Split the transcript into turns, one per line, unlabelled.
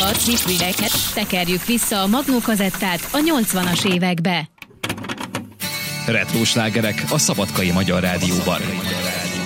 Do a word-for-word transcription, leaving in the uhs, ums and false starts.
A híreket tekerjük vissza a Magnó kazettát a nyolcvanas évekbe.
Retro slágerek a Szabadkai Magyar Rádióban.